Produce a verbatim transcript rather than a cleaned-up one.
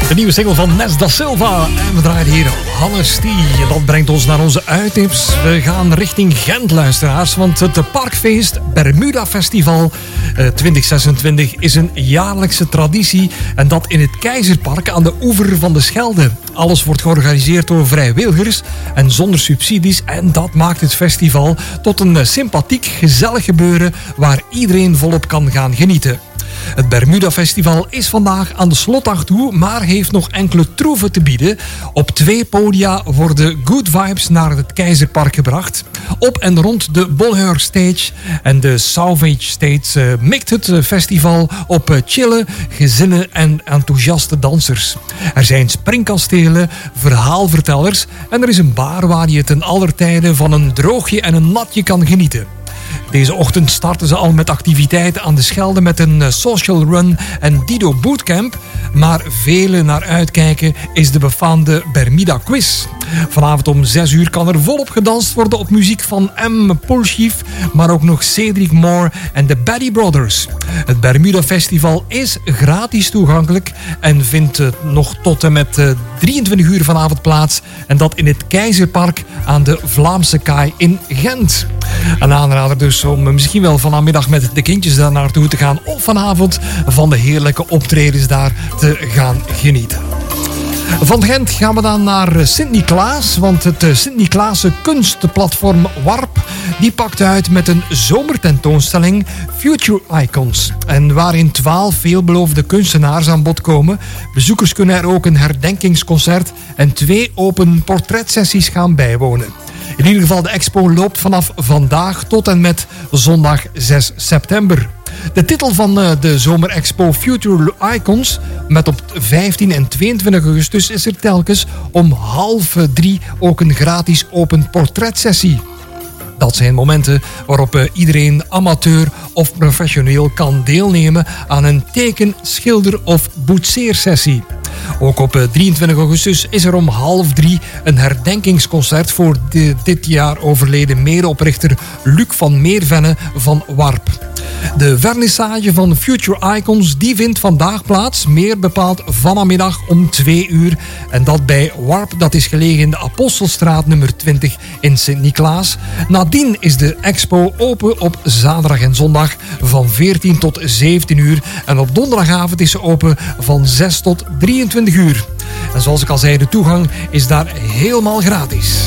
De nieuwe single van Nes da Silva. En we draaien hier Honesty. Dat brengt ons naar onze uittips. We gaan richting Gent, luisteraars. Want het Parkfeest Bermuda Festival eh, twintig zesentwintig is een jaarlijkse traditie. En dat in het Keizerpark aan de oever van de Schelde. Alles wordt georganiseerd door vrijwilligers en zonder subsidies. En dat maakt het festival tot een sympathiek, gezellig gebeuren waar iedereen volop kan gaan genieten. Het Bermuda Festival is vandaag aan de slotdag toe, maar heeft nog enkele troeven te bieden. Op twee podia worden good vibes naar het Keizerpark gebracht. Op en rond de Bolheur Stage en de Salvage Stage uh, mikt het festival op uh, chille, gezinnen en enthousiaste dansers. Er zijn springkastelen, verhaalvertellers en er is een bar waar je ten aller tijde van een droogje en een natje kan genieten. Deze ochtend starten ze al met activiteiten aan de Schelde met een social run en Dido Bootcamp. Maar vele naar uitkijken is de befaamde Bermuda Quiz. Vanavond om zes uur kan er volop gedanst worden op muziek van M. Pulschief, maar ook nog Cedric Moore en de Baddy Brothers. Het Bermuda Festival is gratis toegankelijk en vindt nog tot en met drieëntwintig uur vanavond plaats. En dat in het Keizerpark aan de Vlaamse Kaai in Gent. Een aanrader dus om misschien wel vanmiddag met de kindjes daar naartoe te gaan of vanavond van de heerlijke optredens daar te gaan genieten. Van Gent gaan we dan naar Sint-Niklaas, want het Sint-Niklaanse kunstplatform Warp die pakt uit met een zomertentoonstelling Future Icons. En waarin twaalf veelbelovende kunstenaars aan bod komen. Bezoekers kunnen er ook een herdenkingsconcert en twee open portretsessies gaan bijwonen. In ieder geval, de expo loopt vanaf vandaag tot en met zondag zes september. De titel van de zomerexpo Future Icons met op vijftien en tweeëntwintig augustus is er telkens om half drie ook een gratis open portretsessie. Dat zijn momenten waarop iedereen amateur of professioneel kan deelnemen aan een teken-, schilder- of boetseersessie. Ook op drieëntwintig augustus is er om half drie een herdenkingsconcert voor de dit jaar overleden medeoprichter Luc van Meervenne van Warp. De vernissage van Future Icons die vindt vandaag plaats, meer bepaald vanmiddag om twee uur. En dat bij Warp, dat is gelegen in de Apostelstraat nummer twintig in Sint-Niklaas. Nadien is de expo open op zaterdag en zondag van veertien tot zeventien uur. En op donderdagavond is ze open van zes tot drieëntwintig uur. En zoals ik al zei, de toegang is daar helemaal gratis.